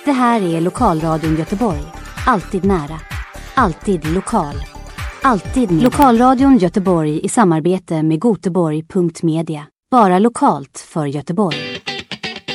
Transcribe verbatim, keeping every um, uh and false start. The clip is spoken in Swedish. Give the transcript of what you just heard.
Det här är Lokalradion Göteborg. Alltid nära. Alltid lokal. Alltid med. Lokalradion Göteborg i samarbete med Göteborg punkt media. Bara lokalt för Göteborg.